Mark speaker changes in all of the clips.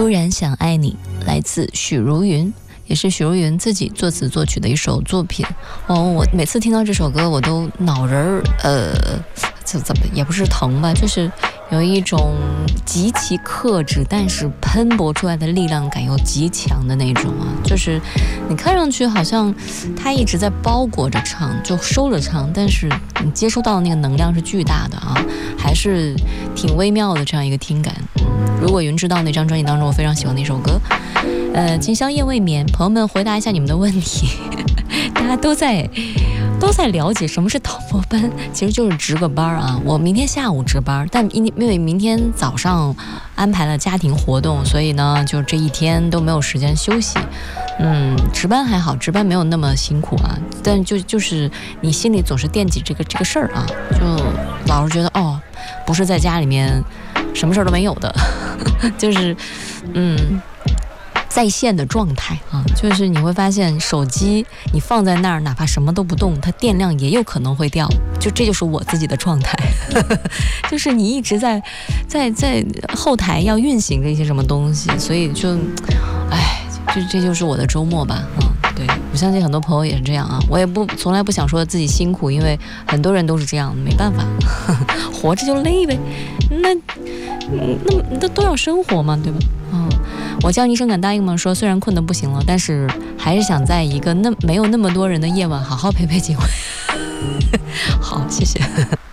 Speaker 1: 突然想爱你，来自许茹芸，也是许茹芸自己作词作曲的一首作品。我每次听到这首歌，我都脑仁怎么也不是疼吧，就是有一种极其克制，但是喷薄出来的力量感又极强的那种啊，就是你看上去好像他一直在包裹着唱，就收着唱，但是你接收到的那个能量是巨大的啊，还是挺微妙的这样一个听感。如果云知道那张专辑当中我非常喜欢的一首歌，今宵夜未眠，朋友们回答一下你们的问题。大家都在了解什么是导播班，其实就是值个班啊。我明天下午值班，但因为明天早上安排了家庭活动，所以呢，就这一天都没有时间休息。值班还好，值班没有那么辛苦啊，但就是你心里总是惦记这个事儿啊，就老是觉得不是在家里面什么事儿都没有的，就是在线的状态啊，就是你会发现手机你放在那儿，哪怕什么都不动，它电量也有可能会掉，这就是我自己的状态。就是你一直在后台要运行着一些什么东西，所以这就是我的周末吧。对，我相信很多朋友也是这样啊，我也从来不想说自己辛苦，因为很多人都是这样，没办法，活着就累呗，那都要生活嘛，对吧？我叫你一声敢答应吗？说虽然困得不行了，但是还是想在一个没有那么多人的夜晚好好陪几回。好，谢谢。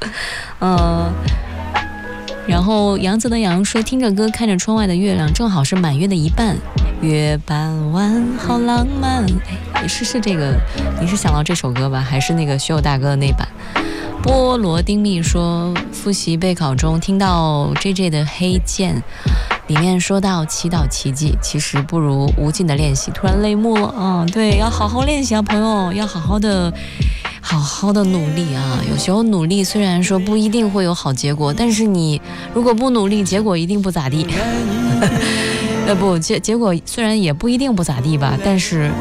Speaker 1: 然后杨子的杨说，听着歌看着窗外的月亮，正好是满月的一半，月半弯好浪漫。是这个，你是想到这首歌吧，还是那个学友大哥的那版？菠萝丁蜜说，复习备考中听到 JJ 的黑键里面说到祈祷奇迹，其实不如无尽的练习，突然泪目了。对，要好好练习啊，朋友，要好好的努力啊。有时候努力虽然说不一定会有好结果，但是你如果不努力，结果一定不咋地。结果虽然也不一定不咋地吧，但是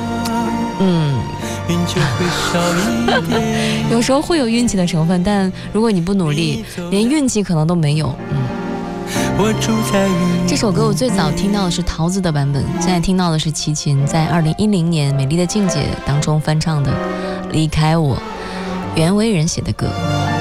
Speaker 1: 有时候会有运气的成分，但如果你不努力，连运气可能都没有。这首歌我最早听到的是桃子的版本，现在听到的是齐秦在2010年《美丽的境界》当中翻唱的《离开我》，袁惟仁写的歌。